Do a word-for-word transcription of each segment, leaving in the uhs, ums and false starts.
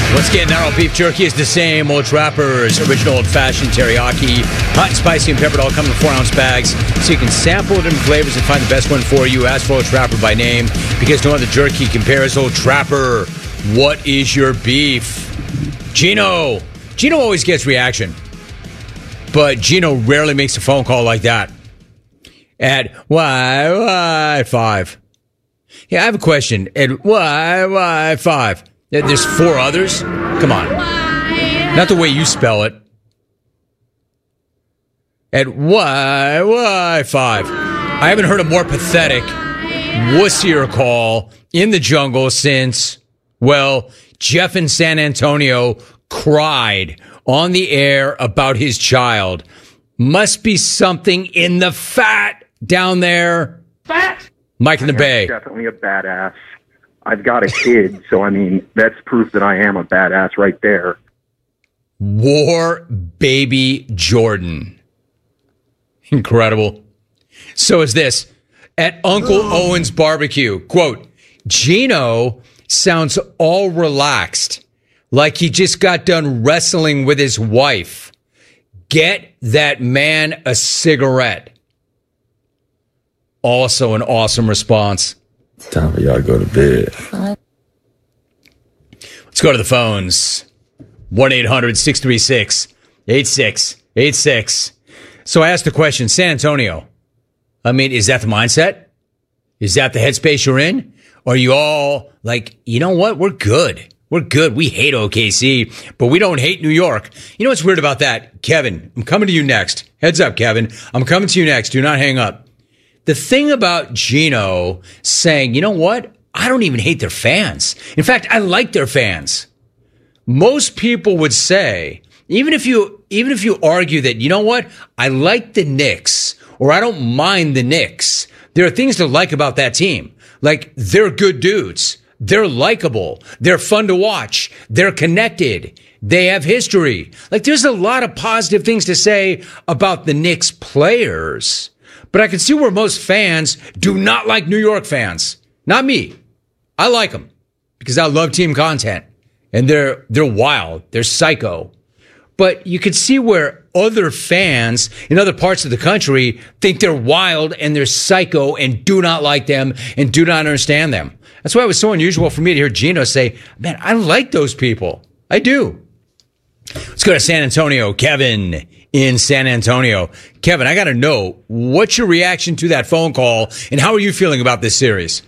Once again, Narrow Beef Jerky is the same. Old Trapper's original old-fashioned teriyaki. Hot and spicy and peppered, all come in four-ounce bags. So you can sample different flavors and find the best one for you. Ask for Old Trapper by name because no other jerky compares. Old Trapper, what is your beef? Gino. Gino always gets reaction. But Gino rarely makes a phone call like that. At Y Y five. Yeah, I have a question. At Y Y five. There's four others? Come on. Not the way you spell it. At Y Y five. I haven't heard a more pathetic, wussier call in the jungle since, well, Jeff in San Antonio cried on the air about his child. Must be something in the fat down there. Fat? Mike in the Bay. Definitely a badass. I've got a kid, so I mean, that's proof that I am a badass right there. War Baby Jordan. Incredible. So is this. At Uncle Owen's barbecue, quote, Gino sounds all relaxed, like he just got done wrestling with his wife. Get that man a cigarette. Also an awesome response. Time for y'all to go to bed. Let's go to the phones. one eight hundred six three six eight six eight six. So I asked the question, San Antonio, I mean, is that the mindset? Is that the headspace you're in? Or are you all like, you know what? We're good. We're good. We hate O K C, but we don't hate New York. You know what's weird about that? Kevin, I'm coming to you next. Heads up, Kevin. I'm coming to you next. Do not hang up. The thing about Gino saying, you know what? I don't even hate their fans. In fact, I like their fans. Most people would say, even if you, even if you argue that, you know what? I like the Knicks or I don't mind the Knicks. There are things to like about that team. Like they're good dudes. They're likable. They're fun to watch. They're connected. They have history. Like there's a lot of positive things to say about the Knicks players. But I can see where most fans do not like New York fans. Not me. I like them because I love team content. And they're they're wild. They're psycho. But you can see where other fans in other parts of the country think they're wild and they're psycho and do not like them and do not understand them. That's why it was so unusual for me to hear Gino say, man, I like those people. I do. Let's go to San Antonio. Kevin in San Antonio. Kevin, I got to know, what's your reaction to that phone call and how are you feeling about this series?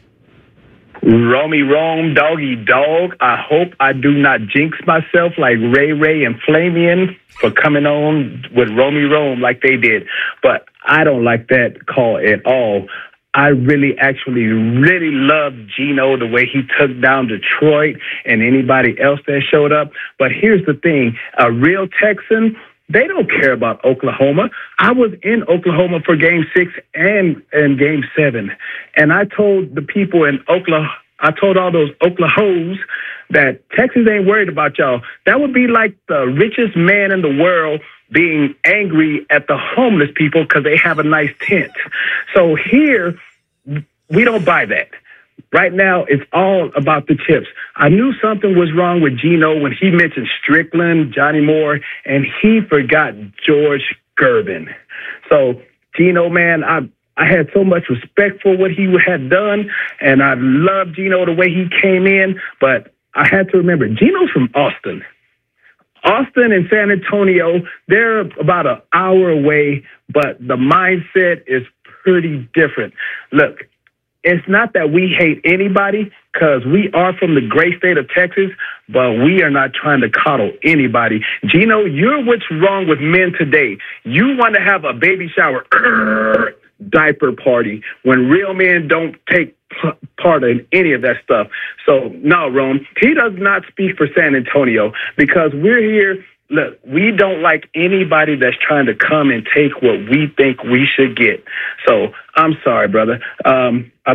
Romy Rome, doggy dog. I hope I do not jinx myself like Ray Ray and Flamian for coming on with Romy Rome like they did. But I don't like that call at all. I really, actually, really love Gino, the way he took down Detroit and anybody else that showed up. But here's the thing. A real Texan, they don't care about Oklahoma. I was in Oklahoma for game six and, and game seven. And I told the people in Oklahoma, I told all those Oklahomos that Texas ain't worried about y'all. That would be like the richest man in the world being angry at the homeless people because they have a nice tent. So here, we don't buy that. Right now, it's all about the chips. I knew something was wrong with Gino when he mentioned Strickland, Johnny Moore, and he forgot George Gervin. So, Gino, man, I I had so much respect for what he had done, and I love Gino the way he came in, but I had to remember, Gino's from Austin. Austin and San Antonio, they're about an hour away, but the mindset is pretty different. Look, it's not that we hate anybody because we are from the great state of Texas, but we are not trying to coddle anybody. Gino, you're what's wrong with men today. You want to have a baby shower diaper party when real men don't take part in any of that stuff. So, no, Rome, he does not speak for San Antonio because we're here. Look, we don't like anybody that's trying to come and take what we think we should get. So, I'm sorry, brother. Um, I'm